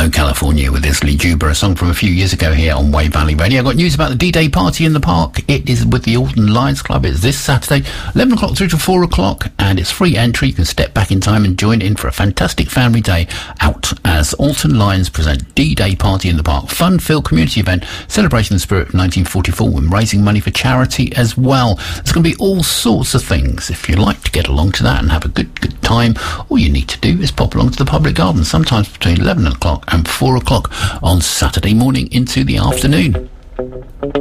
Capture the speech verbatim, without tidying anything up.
Hello California with this Lee Juba, a song from a few years ago here on Wave Valley Radio. I've got news about the D-Day party in the park. It is with the Alton Lions Club. It's this Saturday, eleven o'clock through to four o'clock, and it's free entry. You can step back in time and join in for a fantastic family day out as Alton Lions present D-Day party in the park. Fun-filled community event celebrating the spirit of nineteen forty-four and raising money for charity as well. There's going to be all sorts of things. If you'd like to get along to that and have a good, good time, all you need to do is pop along to the public garden sometimes between eleven o'clock and four o'clock on Saturday morning into the afternoon.